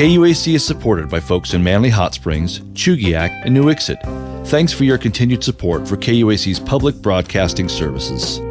KUAC is supported by folks in Manly Hot Springs, Chugiak, and New Ixod. Thanks for your continued support for KUAC's public broadcasting services.